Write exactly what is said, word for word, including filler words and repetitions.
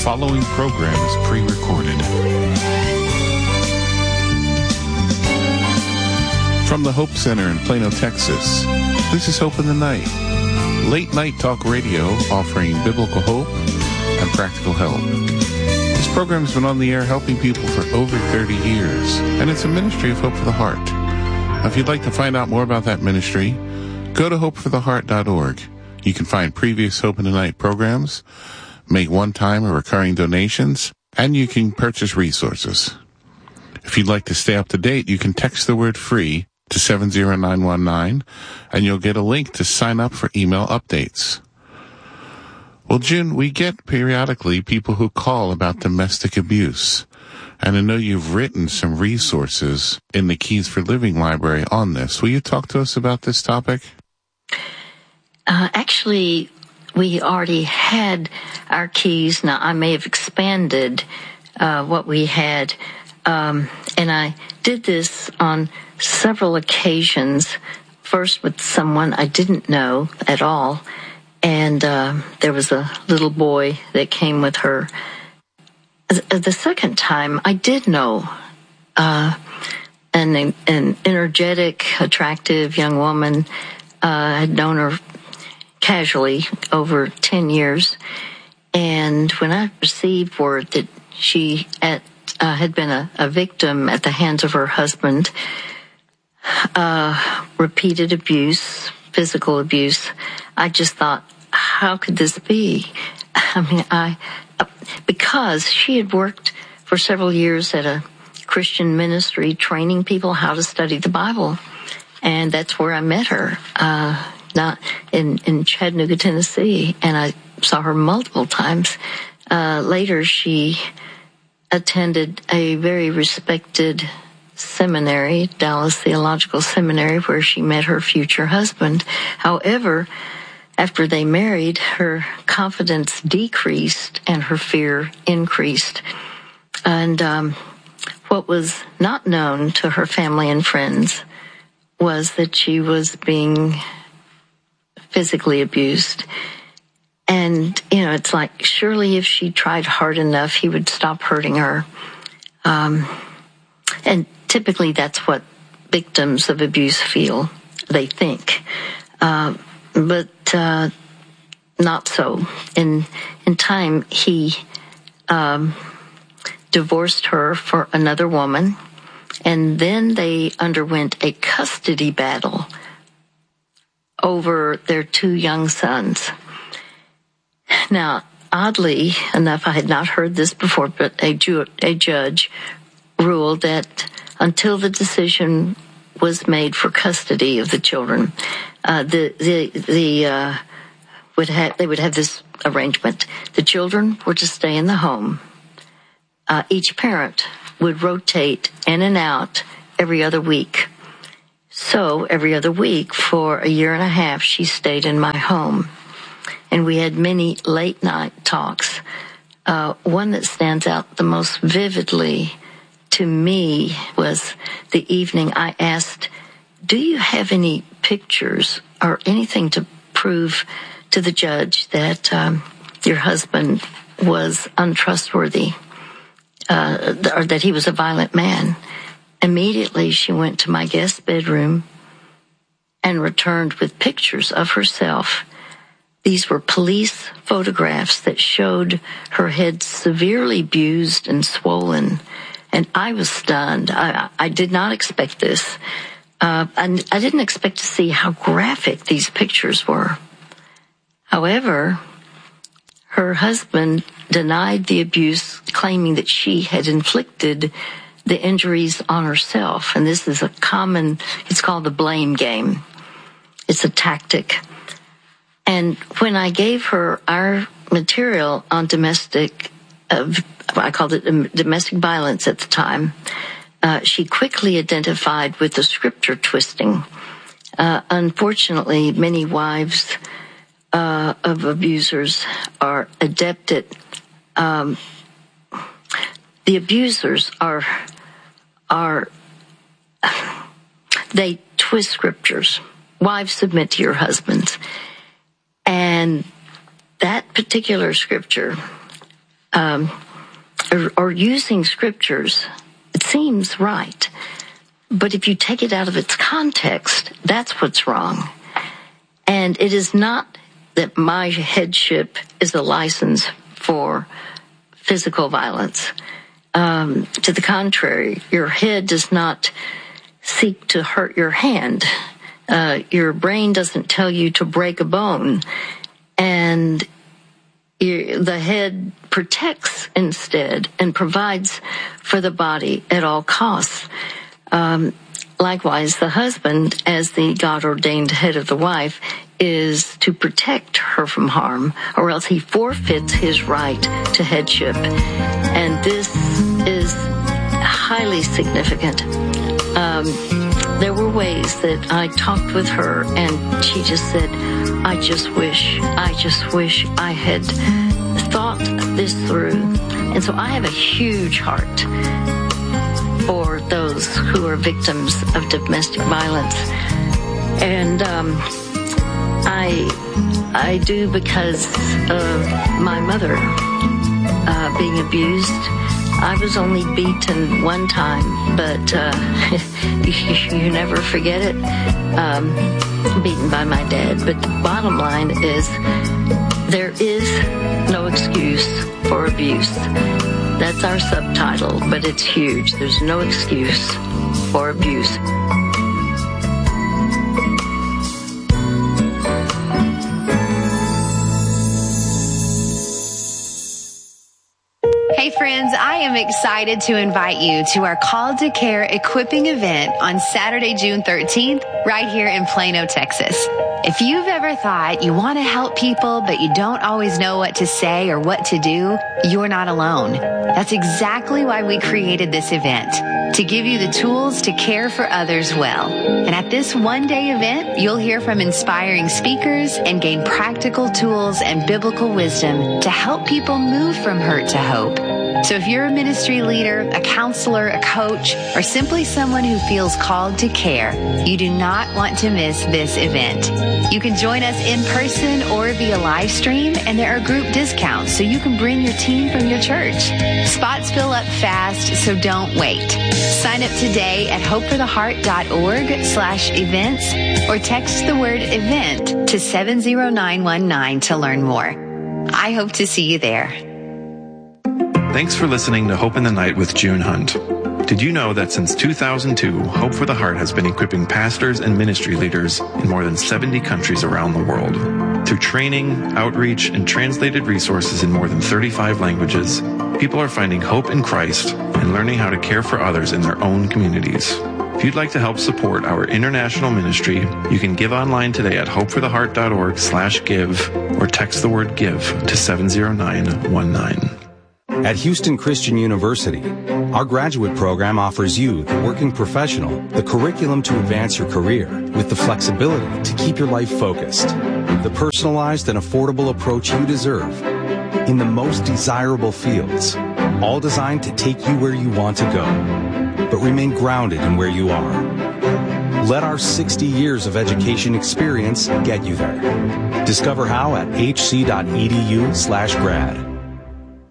following program is pre-recorded. From the Hope Center in Plano, Texas, this is Hope in the Night. Late night talk radio offering biblical hope and practical help. This program has been on the air helping people for over thirty years, and it's a ministry of Hope for the Heart. Now, if you'd like to find out more about that ministry, go to hope for the heart dot org. You can find previous Hope in the Night programs, make one-time or recurring donations, and you can purchase resources. If you'd like to stay up to date, you can text the word FREE to seven zero nine one nine, and you'll get a link to sign up for email updates. Well, June, we get periodically people who call about domestic abuse, and I know you've written some resources in the Keys for Living library on this. Will you talk to us about this topic? Uh, actually, we already had our keys. Now, I may have expanded uh, what we had, um, and I did this on several occasions, first with someone I didn't know at all, and uh, there was a little boy that came with her. The second time, I did know uh, an, an energetic, attractive young woman. Uh, I had known her casually over ten years, and when I received word that she at, uh, had been a, a victim at the hands of her husband, uh, repeated abuse, physical abuse, I just thought, how could this be? I mean, I, because she had worked for several years at a Christian ministry training people how to study the Bible, and that's where I met her. Uh, Not in, in Chattanooga, Tennessee, and I saw her multiple times. Uh, later, she attended a very respected seminary, Dallas Theological Seminary, where she met her future husband. However, after they married, her confidence decreased and her fear increased. And um, what was not known to her family and friends was that she was being physically abused. And, you know, it's like, surely if she tried hard enough, he would stop hurting her. Um, and typically that's what victims of abuse feel, they think. Uh, but uh, not so. In, in time, he um, divorced her for another woman, and then they underwent a custody battle over their two young sons. Now, oddly enough, I had not heard this before, but a, ju- a judge ruled that until the decision was made for custody of the children, uh, the the the uh, would have they would have this arrangement: the children were to stay in the home. Uh, each parent would rotate in and out every other week. So every other week for a year and a half, she stayed in my home. And we had many late night talks. Uh, one that stands out the most vividly to me was the evening I asked, do you have any pictures or anything to prove to the judge that um, your husband was untrustworthy, uh, or that he was a violent man? Immediately, she went to my guest bedroom and returned with pictures of herself. These were police photographs that showed her head severely abused and swollen, and I was stunned. I, I did not expect this. Uh, and I didn't expect to see how graphic these pictures were. However, her husband denied the abuse, claiming that she had inflicted the injuries on herself. And this is a common, it's called the blame game. It's a tactic. And when I gave her our material on domestic, uh, I called it domestic violence at the time, uh, she quickly identified with the scripture twisting. Uh, unfortunately, many wives uh, of abusers are adept at, um, the abusers are are they twist scriptures. Wives, submit to your husbands. And that particular scripture um, or, or using scriptures, it seems right. But if you take it out of its context, that's what's wrong. And it is not that my headship is a license for physical violence. Um, to the contrary, your head does not seek to hurt your hand. Uh, your brain doesn't tell you to break a bone. And you, the head protects instead and provides for the body at all costs. Um, likewise, the husband, as the God-ordained head of the wife, is to protect her from harm, or else he forfeits his right to headship. And this is highly significant. Um, there were ways that I talked with her, and she just said, I just wish, I just wish I had thought this through. And so I have a huge heart for those who are victims of domestic violence. And um, I I do because of my mother uh, being abused. I was only beaten one time, but uh, you, you never forget it. Um, beaten by my dad. But the bottom line is there is no excuse for abuse. That's our subtitle, but it's huge. There's no excuse for abuse. Hey friends, I am excited to invite you to our Call to Care equipping event on Saturday, June thirteenth, right here in Plano, Texas. If you've ever thought you want to help people, but you don't always know what to say or what to do, you're not alone. That's exactly why we created this event, to give you the tools to care for others well. And at this one-day event, you'll hear from inspiring speakers and gain practical tools and biblical wisdom to help people move from hurt to hope. So if you're a ministry leader, a counselor, a coach, or simply someone who feels called to care, you do not want to miss this event. You can join us in person or via live stream, and there are group discounts so you can bring your team from your church. Spots fill up fast, so don't wait. Sign up today at hopefortheheart.org slash events or text the word event to seven zero nine one nine to learn more. I hope to see you there. Thanks for listening to Hope in the Night with June Hunt. Did you know that since two thousand two, Hope for the Heart has been equipping pastors and ministry leaders in more than seventy countries around the world? Through training, outreach, and translated resources in more than thirty-five languages, people are finding hope in Christ and learning how to care for others in their own communities. If you'd like to help support our international ministry, you can give online today at hopefortheheart.org slash give or text the word give to seven zero nine one nine. At Houston Christian University, our graduate program offers you, the working professional, the curriculum to advance your career with the flexibility to keep your life focused, the personalized and affordable approach you deserve in the most desirable fields, all designed to take you where you want to go, but remain grounded in where you are. Let our sixty years of education experience get you there. Discover how at hc.edu slash grad.